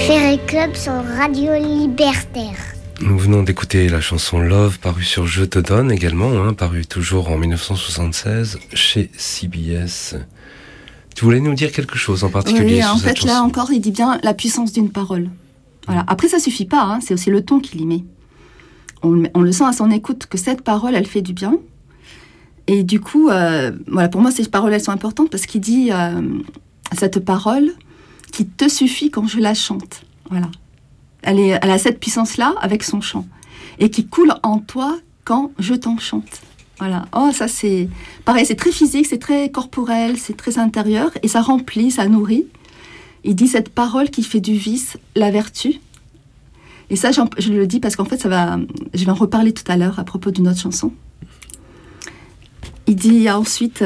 Ferry Club sur Radio Libertaire. Nous venons d'écouter la chanson Love, parue sur Je te donne également, parue toujours en 1976 chez CBS. Tu voulais nous dire quelque chose en particulier sur cette chanson ? Là encore, il dit bien la puissance d'une parole. Voilà. Après, ça suffit pas, c'est aussi le ton qu'il y met. On le sent à son écoute que cette parole, elle fait du bien. Et du coup, pour moi, ces paroles, elles sont importantes parce qu'il dit cette parole qui te suffit quand je la chante. Voilà. Elle a cette puissance-là avec son chant. Et qui coule en toi quand je t'en chante. Voilà. Oh, ça, c'est... Pareil, c'est très physique, c'est très corporel, c'est très intérieur. Et ça remplit, ça nourrit. Il dit cette parole qui fait du vice la vertu. Et ça, je le dis parce qu'en fait, je vais en reparler tout à l'heure à propos d'une autre chanson. Il dit ensuite...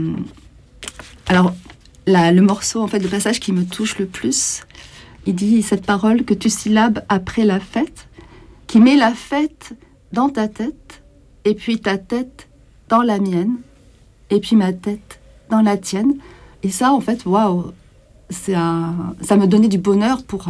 le morceau, en fait, le passage qui me touche le plus... Il dit cette parole que tu syllabes après la fête, qui met la fête dans ta tête, et puis ta tête dans la mienne, et puis ma tête dans la tienne. Et ça, en fait, waouh, ça me donnait du bonheur pour...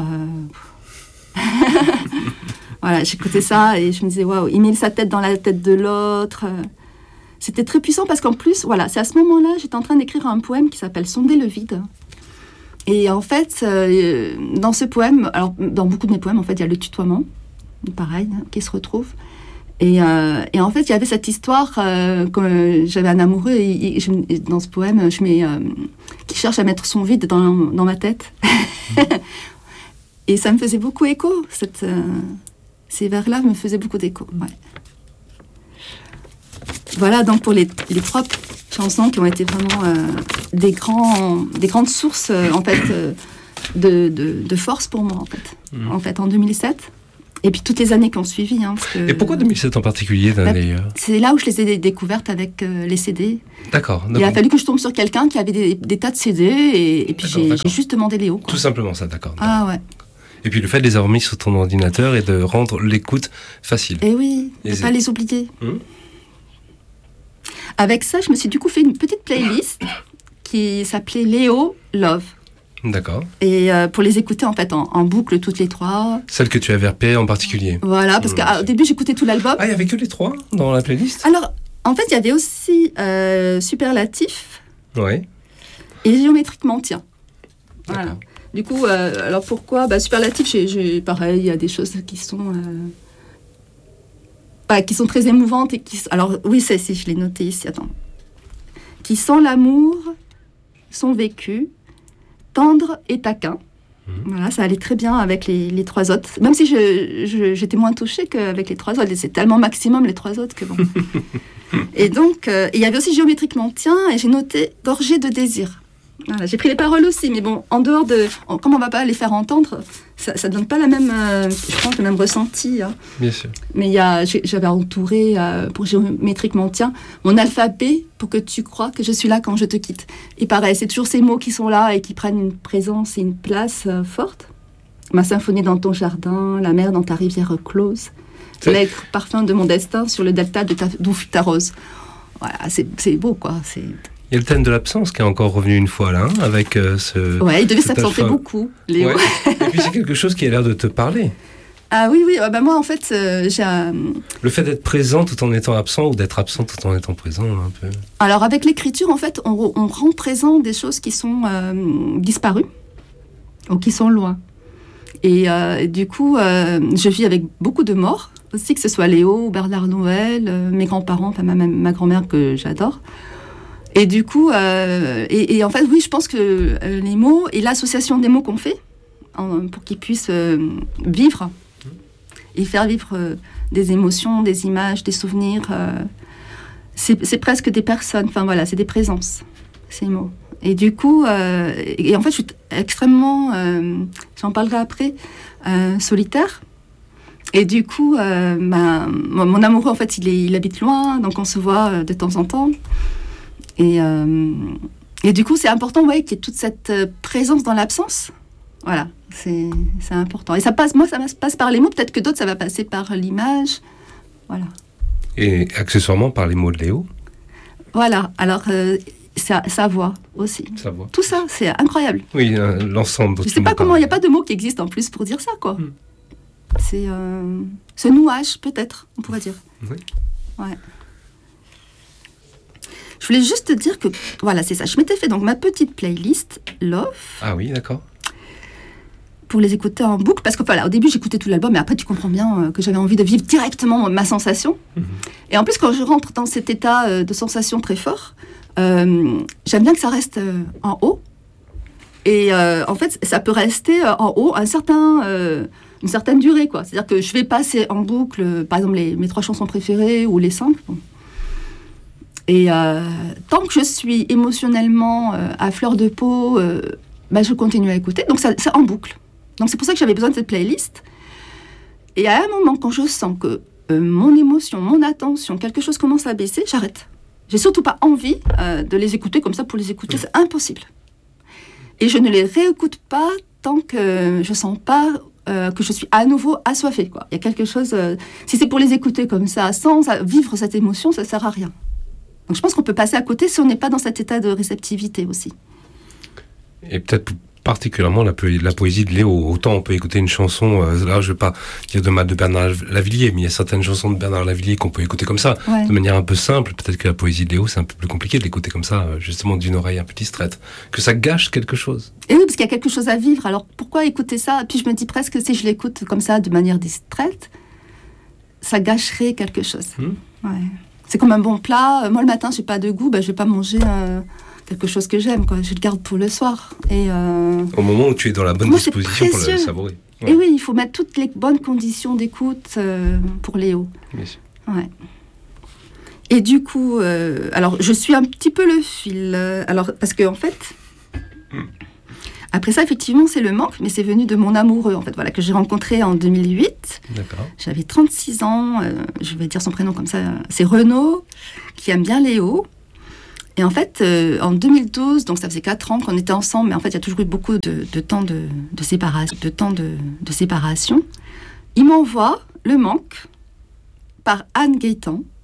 Voilà, j'écoutais ça et je me disais, waouh, il met sa tête dans la tête de l'autre. C'était très puissant parce qu'en plus, voilà, c'est à ce moment-là, j'étais en train d'écrire un poème qui s'appelle « Sonder le vide ». Et en fait, dans ce poème, alors dans beaucoup de mes poèmes, en fait, il y a le tutoiement, pareil, qui se retrouve. Et en fait, il y avait cette histoire, que j'avais un amoureux, et dans ce poème, qui cherche à mettre son vide dans ma tête. Et ça me faisait beaucoup écho, ces vers-là me faisaient beaucoup d'écho. Ouais. Voilà, donc pour les trois chansons qui ont été vraiment des grandes sources en fait de force pour moi en fait en 2007 et puis toutes les années qui ont suivi. Et pourquoi 2007 en particulier d'ailleurs ? C'est là où je les ai découvertes avec les CD. D'accord. Il a fallu que je tombe sur quelqu'un qui avait des tas de CD et puis j'ai juste demandé Léo. Quoi. Tout simplement ça, d'accord. Ah ouais. Et puis le fait de les avoir mis sur ton ordinateur et de rendre l'écoute facile. Et oui, ne pas les oublier. Avec ça, je me suis du coup fait une petite playlist qui s'appelait Léo Love. D'accord. Et pour les écouter en fait en boucle toutes les trois. Celle que tu avais repérée en particulier. Voilà, parce qu'au début j'écoutais tout l'album. Ah, il n'y avait que les trois dans la playlist ? Alors, en fait, il y avait aussi Superlatif. Ouais. Et Géométriquement Tien. D'accord. Voilà. Du coup, alors pourquoi Superlatif, pareil, il y a des choses qui sont très émouvantes et alors oui, si je l'ai noté ici, attends. Qui sans l'amour sont vécus, tendres et taquins. Voilà, ça allait très bien avec les trois autres. Même si j'étais moins touchée qu'avec les trois autres. C'est tellement maximum les trois autres que bon. Et donc, il y avait aussi Géométriquement Tien et j'ai noté Gorgée de désir. Voilà, j'ai pris les paroles aussi, mais bon, en dehors comme on ne va pas les faire entendre, ça ne donne pas la même, je pense, le même ressenti. Bien sûr. Mais j'avais entouré, pour Géométriquement Tien, mon alphabet pour que tu crois que je suis là quand je te quitte. Et pareil, c'est toujours ces mots qui sont là et qui prennent une présence et une place forte. Ma symphonie dans ton jardin, la mer dans ta rivière close, l'être parfum de mon destin sur le delta d'où fut ta rose. Voilà, c'est beau, quoi. Il y a le thème de l'absence qui est encore revenu une fois là, avec ce... Ouais, il devait s'absenter beaucoup, Léo. Ouais. Et puis c'est quelque chose qui a l'air de te parler. Ah oui, moi en fait, j'ai Le fait d'être présent tout en étant absent ou d'être absent tout en étant présent, un peu. Alors avec l'écriture, en fait, on rend présent des choses qui sont disparues ou qui sont loin. Et du coup, je vis avec beaucoup de morts, aussi que ce soit Léo, Bernard Noël, mes grands-parents, enfin ma grand-mère que j'adore. Et du coup, et en fait, oui, je pense que les mots et l'association des mots qu'on fait pour qu'ils puissent vivre et faire vivre des émotions, des images, des souvenirs, c'est presque des personnes. Enfin voilà, c'est des présences, ces mots. Et du coup, et en fait, je suis extrêmement, j'en parlerai après, solitaire. Et du coup, mon amoureux, en fait, il habite loin, donc on se voit de temps en temps. Et du coup, c'est important qu'il y ait toute cette présence dans l'absence. Voilà, c'est important. Et ça passe par les mots. Peut-être que d'autres, ça va passer par l'image. Voilà. Et accessoirement par les mots de Léo. Voilà. Alors, sa voix aussi. Sa voix. Tout ça, c'est incroyable. Oui, l'ensemble. Je sais pas comment, il n'y a pas de mot qui existe en plus pour dire ça, quoi. C'est ce nouage, peut-être, on pourrait dire. Oui. Ouais. Je voulais juste te dire que, voilà, c'est ça. Je m'étais fait donc ma petite playlist Love. Ah oui, d'accord. Pour les écouter en boucle, parce que voilà, au début j'écoutais tout l'album, mais après tu comprends bien que j'avais envie de vivre directement ma sensation. Et en plus, quand je rentre dans cet état de sensation très fort, j'aime bien que ça reste en haut. Et en fait, ça peut rester en haut une certaine durée, quoi. C'est-à-dire que je vais passer en boucle, par exemple, mes 3 chansons préférées ou les 5. Bon. Et tant que je suis émotionnellement à fleur de peau, je continue à écouter. Donc c'est en boucle. Donc c'est pour ça que j'avais besoin de cette playlist. Et à un moment, quand je sens que mon émotion, mon attention, quelque chose commence à baisser, j'arrête. J'ai surtout pas envie de les écouter comme ça pour les écouter, c'est impossible. Et je ne les réécoute pas tant que je sens pas que je suis à nouveau assoiffée, quoi. Il y a quelque chose... si c'est pour les écouter comme ça, sans vivre cette émotion, ça sert à rien. Donc je pense qu'on peut passer à côté si on n'est pas dans cet état de réceptivité aussi. Et peut-être particulièrement la poésie de Léo. Autant on peut écouter une chanson, là je ne vais pas dire de Bernard Lavilliers, mais il y a certaines chansons de Bernard Lavilliers qu'on peut écouter comme ça, de manière un peu simple. Peut-être que la poésie de Léo, c'est un peu plus compliqué de l'écouter comme ça, justement d'une oreille un peu distraite. Que ça gâche quelque chose. Et oui, parce qu'il y a quelque chose à vivre. Alors pourquoi écouter ça ? Puis je me dis presque, si je l'écoute comme ça, de manière distraite, ça gâcherait quelque chose. Ouais. C'est comme un bon plat. Moi, le matin, je n'ai pas de goût, je ne vais pas manger quelque chose que j'aime, quoi. Je le garde pour le soir. Et au moment où tu es dans la bonne disposition pour le savourer. Ouais. Et oui, il faut mettre toutes les bonnes conditions d'écoute pour Léo. Bien sûr. Ouais. Et du coup, alors, je suis un petit peu le fil. Alors, parce qu'en fait... Après ça, effectivement, c'est le manque, mais c'est venu de mon amoureux, en fait, voilà, que j'ai rencontré en 2008. D'accord. J'avais 36 ans, je vais dire son prénom comme ça, c'est Renaud, qui aime bien Léo. Et en fait, en 2012, donc ça faisait 4 ans qu'on était ensemble, mais en fait, il y a toujours eu beaucoup de temps de séparation. Il m'envoie Le Manque par Anne Gaëtan.